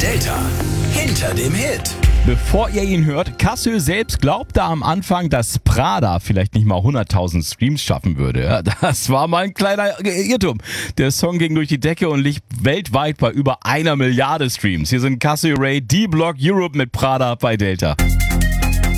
Delta. Hinter dem Hit. Bevor ihr ihn hört, Cassio selbst glaubte am Anfang, dass Prada vielleicht nicht mal 100.000 Streams schaffen würde. Ja, das war mal ein kleiner Irrtum. Der Song ging durch die Decke und liegt weltweit bei über 1 Milliarde Streams. Hier sind Cassio Ray, D-Block Europe mit Prada bei Delta.